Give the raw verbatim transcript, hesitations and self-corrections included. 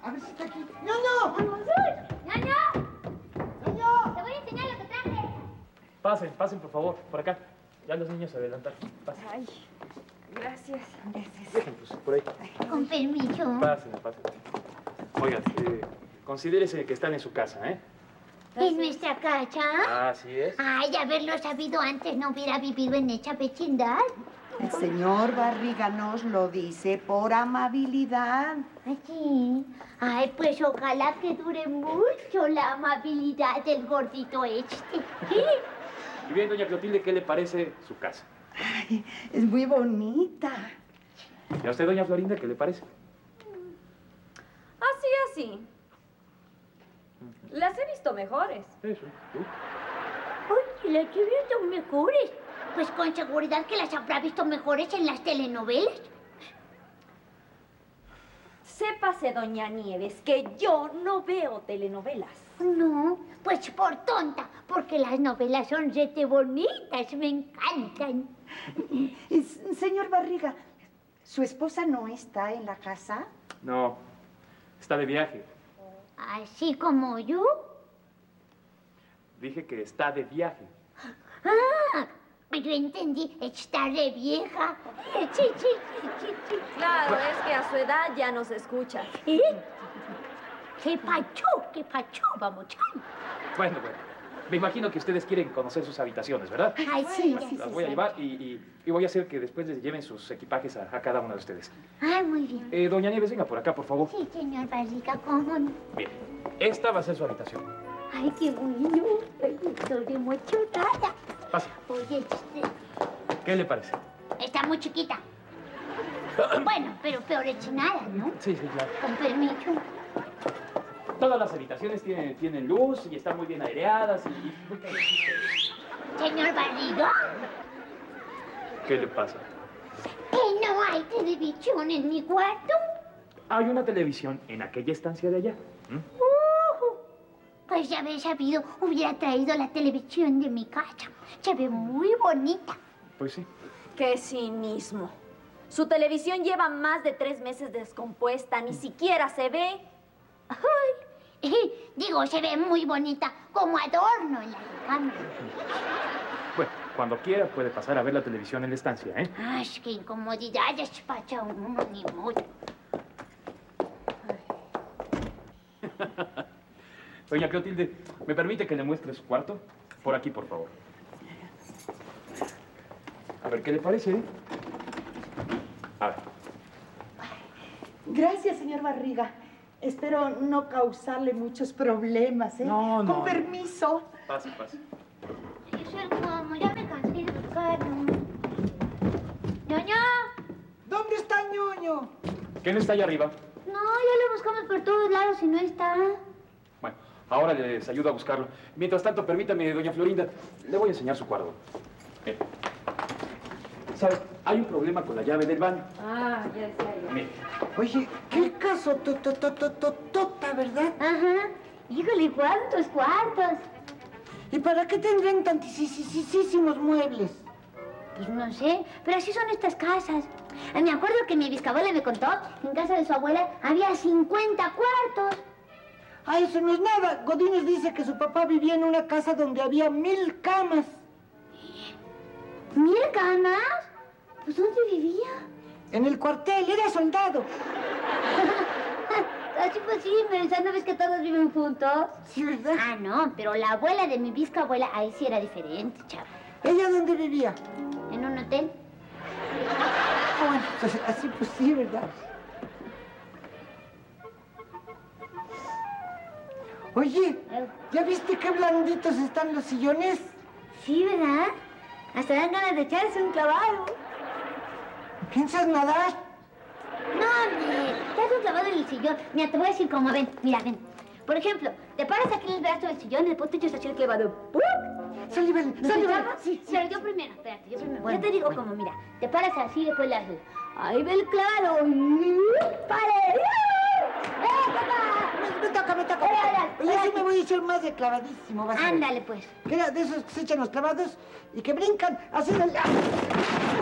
A ver si está aquí. ¡Ñaño! ¡Ñaño! ¡Ñaño! Te voy a enseñar lo que traje. Pasen, pasen, por favor, por acá. Ya los niños se adelantaron. Pasen. Ay, gracias. Gracias. Dejen, pues, por ahí. Con permiso. Pasen, pasen. Oigan, eh, considérese que están en su casa, ¿eh? ¿En nuestra casa? Así es. Ay, haberlo sabido antes no hubiera vivido en esta vecindad. El señor Barriga nos lo dice por amabilidad. Así. Ay, pues ojalá que dure mucho la amabilidad del gordito este. Y bien, doña Clotilde, ¿qué le parece su casa? Ay, es muy bonita. ¿Y a usted, doña Florinda, qué le parece? Así, así. Las he visto mejores. Eso. ¿Tú? Ay, las he visto mejores. Pues con seguridad que las habrá visto mejores en las telenovelas. Sépase, doña Nieves, que yo no veo telenovelas. No, pues por tonta, porque las novelas son rete bonitas, me encantan. Eh, Señor Barriga, ¿su esposa no está en la casa? No, está de viaje. ¿Así como yo? Dije que está de viaje. Ah, yo entendí, está re vieja. Sí, sí, sí, sí, sí. Claro, es que a su edad ya no se escucha. ¿Eh? ¡Qué pacho, qué pacho, vamos! Bueno, bueno. Me imagino que ustedes quieren conocer sus habitaciones, ¿verdad? Ay, sí, sí, sí, Las sí, voy a sí. llevar y, y- y voy a hacer que después les lleven sus equipajes a, a cada una de ustedes. Ay, muy bien. Eh, doña Nieves, venga por acá, por favor. Sí, señor Barriga, ¿cómo no? Bien, esta va a ser su habitación. Ay, qué bueno. Ay, estoy emocionada. Pase. Oye, este, ¿Qué le parece? está muy chiquita. Bueno, pero peor hecho nada, ¿no? Sí, sí, claro. Con permiso. Todas las habitaciones tienen, tienen luz y están muy bien aireadas y... Señor Barriga, ¿Qué le pasa? que no hay televisión en mi cuarto. Hay una televisión en aquella estancia de allá. ¿Mm? Uh, pues ya haber sabido, hubiera traído la televisión de mi casa. Se ve muy bonita. Pues sí. ¡Qué cinismo! Su televisión lleva más de tres meses descompuesta, ni siquiera se ve. Ay, digo, se ve muy bonita como adorno en la recámara. Bueno, cuando quiera puede pasar a ver la televisión en la estancia, ¿eh? Ay, qué incomodidad despacha uno, ni modo. Doña Clotilde, ¿me permite que le muestre su cuarto? Por aquí, por favor. A ver, ¿qué le parece? eh? A ver. Gracias, señor Barriga. Espero no causarle muchos problemas, ¿eh? No, no. Con permiso. Pase, pase. Eso es como, ya me cansé de buscarlo. ¡Ñoño! ¿Dónde está ñoño? ¿Quién está allá arriba? No, ya lo buscamos por todos lados y no está. Bueno, ahora les ayudo a buscarlo. Mientras tanto, permítame, doña Florinda, le voy a enseñar su cuarto. Mire. ¿Sabe? Hay un problema con la llave del baño. Ah, ya decía yo. Mire. Oye, qué caso tototototota, ¿verdad? Ajá. Híjole, ¿cuántos cuartos? ¿Y para qué tendrían tantísimos muebles? Pues no sé, pero así son estas casas. Eh, Me acuerdo que mi bisabuela me contó que en casa de su abuela había cincuenta cuartos. Ah, eso no es nada. Godínez dice que su papá vivía en una casa donde había mil camas. ¿Mil camas? Pues ¿dónde vivía? En el cuartel, era soldado. Así pues sí, pero ¿no ves que todos viven juntos? Sí, ¿verdad? Ah, no, pero la abuela de mi bisabuela, ahí sí era diferente, chava. ¿Ella dónde vivía? ¿En un hotel? Ah, bueno, pues, así pues sí, ¿verdad? Oye, ¿ya viste qué blanditos están los sillones? Sí, ¿verdad? Hasta dan ganas de echarse un clavado. ¿Piensas nadar? No, hombre, te has un clavado en el sillón. Mira, te voy a decir cómo, ven, mira, ven. Por ejemplo, te paras aquí en el brazo del sillón y después te echas así el clavado. ¡Pum! Sullivan, ¿No te Sullivan. llamas? Sí, sí. Pero yo primero, espérate, yo primero. Bueno, yo te digo bueno. cómo, mira. Te paras así y después le haces. Ahí ve el claro. ¡Pare! ¡Eh, papá! Me, me toca, me toca. Órale, órale, Oye, sí órale. me voy a echar más de clavadísimo, vas a ver. Ándale, pues. Que era de esos que se echan los clavados y que brincan así del...